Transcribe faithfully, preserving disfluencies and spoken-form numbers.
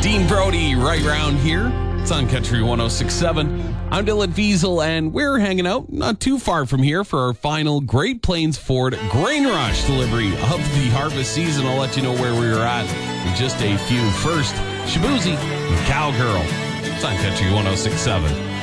Dean Brody right round here. It's on Country one oh six point seven. I'm Dylan Wiesel, and we're hanging out not too far from here for our final Great Plains Ford Grain Rush delivery of the harvest season. I'll let you know where we are at in just a few. First, Shaboozey, Cowgirl. It's on Country one oh six point seven.